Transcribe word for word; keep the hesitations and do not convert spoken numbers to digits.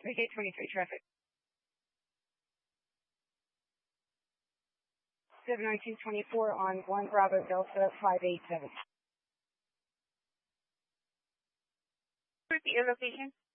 Vacate twenty-three traffic. seven nineteen twenty-four on one Bravo Delta five eight seven. Repeat your location.